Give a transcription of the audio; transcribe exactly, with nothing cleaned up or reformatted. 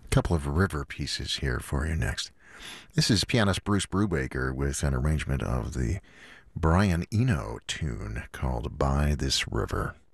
Couple of river pieces here for you next. This is pianist Bruce Brubaker with an arrangement of the Brian Eno tune called By This River.